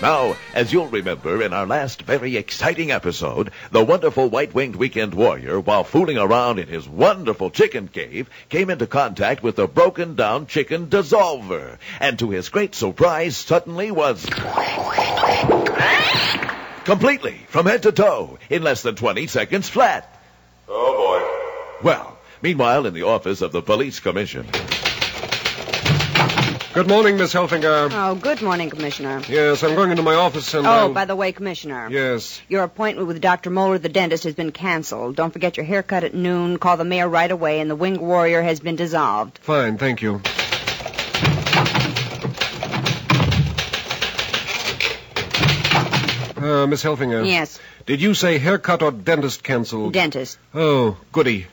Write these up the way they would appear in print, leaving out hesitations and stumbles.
Now, as you'll remember in our last very exciting episode, the wonderful white-winged weekend warrior, while fooling around in his wonderful chicken cave, came into contact with the broken-down chicken dissolver, and to his great surprise, suddenly was completely, from head to toe, in less than 20 seconds flat. Oh, boy. Well, meanwhile, in the office of the police commissioner... Good morning, Miss Helfinger. Oh, good morning, Commissioner. Yes, I'm going into my office and... by the way, Commissioner. Yes. Your appointment with Dr. Moeller, the dentist, has been canceled. Don't forget your haircut at noon. Call the mayor right away, and the winged warrior has been dissolved. Fine, thank you. Miss Helfinger. Yes. Did you say haircut or dentist canceled? Dentist. Oh, goody.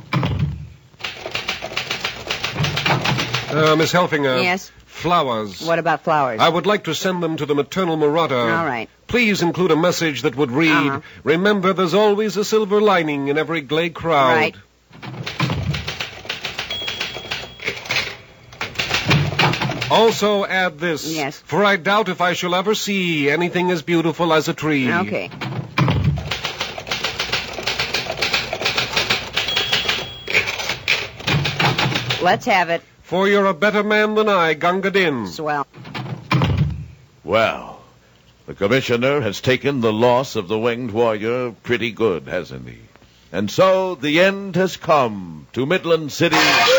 Miss Helfinger. Yes? Flowers. What about flowers? I would like to send them to the maternal marauder. All right. Please include a message that would read, Remember, there's always a silver lining in every gay crowd. Right. Also add this. Yes. For I doubt if I shall ever see anything as beautiful as a tree. Okay. Let's have it. For you're a better man than I, Gunga Din. Swell. Well, the commissioner has taken the loss of the winged warrior pretty good, hasn't he? And so the end has come to Midland City.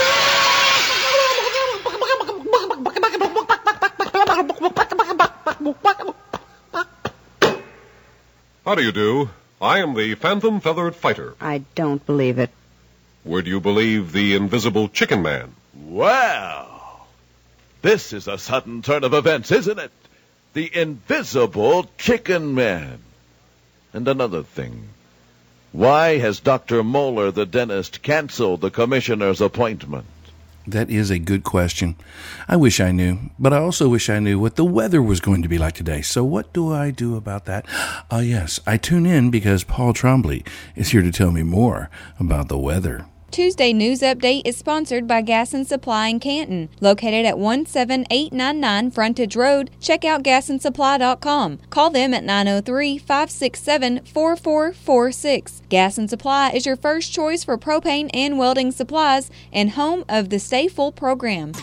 How do you do? I am the Phantom Feathered Fighter. I don't believe it. Would you believe the Invisible Chicken Man? Well, this is a sudden turn of events, isn't it? The Invisible Chicken Man. And another thing. Why has Dr. Moeller, the dentist, canceled the commissioner's appointment? That is a good question. I wish I knew, but I also wish I knew what the weather was going to be like today. So what do I do about that? Yes, I tune in because Paul Trombley is here to tell me more about the weather. Tuesday News Update is sponsored by Gas and Supply in Canton. Located at 17899 Frontage Road, check out gasandsupply.com. Call them at 903-567-4446. Gas and Supply is your first choice for propane and welding supplies and home of the Stay Full program.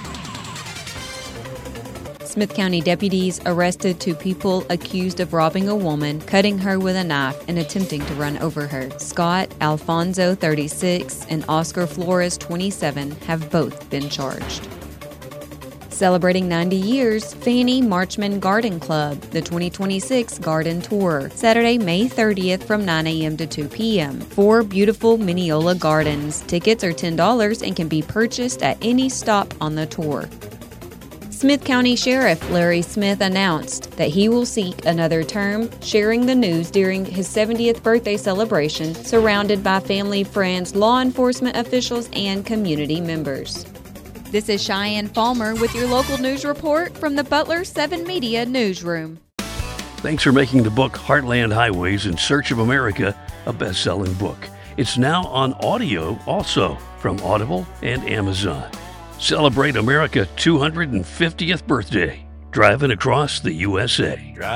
Smith County deputies arrested 2 people accused of robbing a woman, cutting her with a knife, and attempting to run over her. Scott Alfonso, 36, and Oscar Flores, 27, have both been charged. Celebrating 90 years, Fannie Marchman Garden Club, the 2026 Garden Tour, Saturday, May 30th from 9 a.m. to 2 p.m. 4 beautiful Mineola gardens. Tickets are $10 and can be purchased at any stop on the tour. Smith County Sheriff Larry Smith announced that he will seek another term, sharing the news during his 70th birthday celebration, surrounded by family, friends, law enforcement officials, and community members. This is Cheyenne Palmer with your local news report from the Butler 7 Media Newsroom. Thanks for making the book Heartland Highways in Search of America a best-selling book. It's now on audio also from Audible and Amazon. Celebrate America's 250th birthday, driving across the USA.